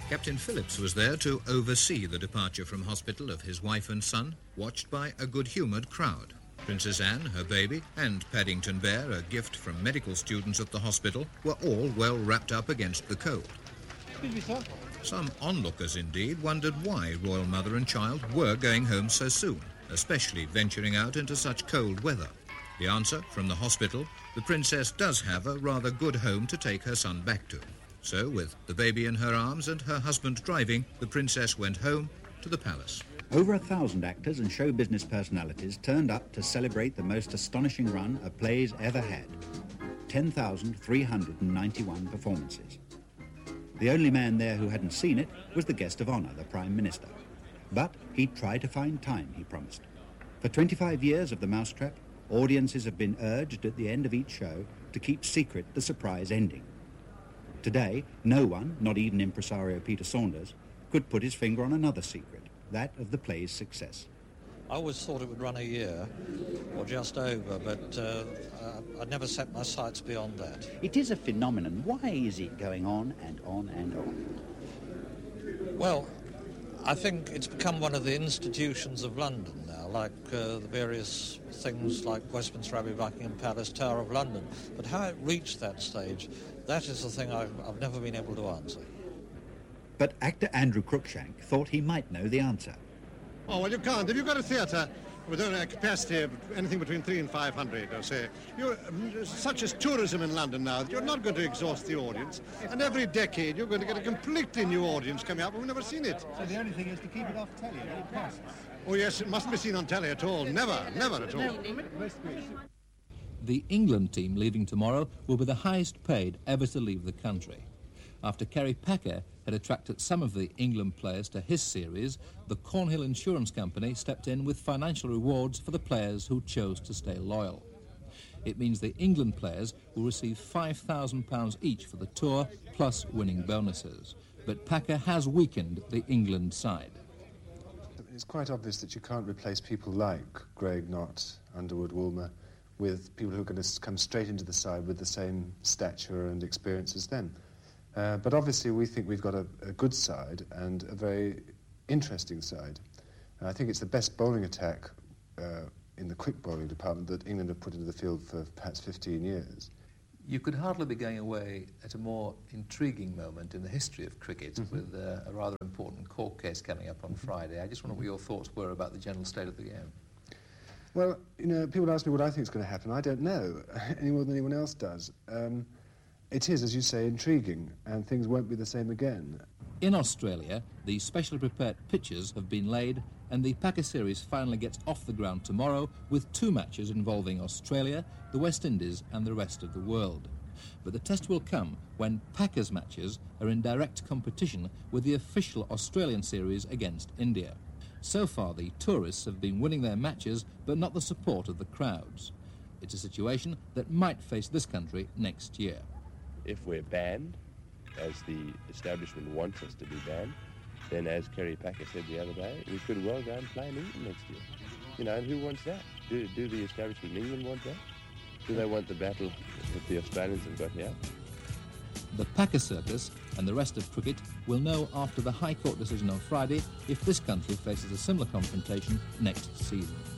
Captain Phillips was there to oversee the departure from hospital of his wife and son, watched by a good-humoured crowd. Princess Anne, her baby, and Paddington Bear, a gift from medical students at the hospital, were all well wrapped up against the cold. Excuse me, sir. Some onlookers, indeed, wondered why Royal Mother and child were going home so soon, especially venturing out into such cold weather. The answer from the hospital: the Princess does have a rather good home to take her son back to. So, with the baby in her arms and her husband driving, the Princess went home to the palace. Over 1,000 actors and show business personalities turned up to celebrate the most astonishing run a play's ever had. 10,391 performances. The only man there who hadn't seen it was the guest of honour, the Prime Minister. But he'd try to find time, he promised. For 25 years of The Mousetrap, audiences have been urged at the end of each show to keep secret the surprise ending. Today, no one, not even impresario Peter Saunders, could put his finger on another secret, that of the play's success. I always thought it would run a year, or just over, but I never set my sights beyond that. It is a phenomenon. Why is it going on and on and on? Well, I think it's become one of the institutions of London now, like the various things like Westminster Abbey, Buckingham Palace, Tower of London. But how it reached that stage, that is the thing I've never been able to answer. But actor Andrew Cruikshank thought he might know the answer. Oh, well, you can't. If you've got a theatre with a capacity of anything between 300 and 500, or say, such as tourism in London now, you're not going to exhaust the audience. And every decade, you're going to get a completely new audience coming up. We've never seen it. So the only thing is to keep it off telly at all costs. Oh, yes, it mustn't be seen on telly at all. Never at all. The England team leaving tomorrow will be the highest paid ever to leave the country. After Kerry Packer had attracted some of the England players to his series, the Cornhill Insurance Company stepped in with financial rewards for the players who chose to stay loyal. It means the England players will receive £5,000 each for the tour, plus winning bonuses. But Packer has weakened the England side. It's quite obvious that you can't replace people like Greg, Knott, Underwood, Woolmer with people who are going to come straight into the side with the same stature and experience as them. But obviously we think we've got a good side and a very interesting side. I think it's the best bowling attack in the quick bowling department that England have put into the field for perhaps 15 years. You could hardly be going away at a more intriguing moment in the history of cricket with a rather important court case coming up on Friday. I just wonder what your thoughts were about the general state of the game. Well, people ask me what I think is going to happen. I don't know, any more than anyone else does. It is, as you say, intriguing, and things won't be the same again. In Australia, the specially prepared pitches have been laid, and the Packer series finally gets off the ground tomorrow with 2 matches involving Australia, the West Indies and the rest of the world. But the test will come when Packer's matches are in direct competition with the official Australian series against India. So far, the tourists have been winning their matches, but not the support of the crowds. It's a situation that might face this country next year. If we're banned, as the establishment wants us to be banned, then as Kerry Packer said the other day, we could well go and play in England next year. And who wants that? Do the establishment in England want that? Do they want the battle that the Australians have got here? The Packer circus and the rest of cricket will know after the High Court decision on Friday if this country faces a similar confrontation next season.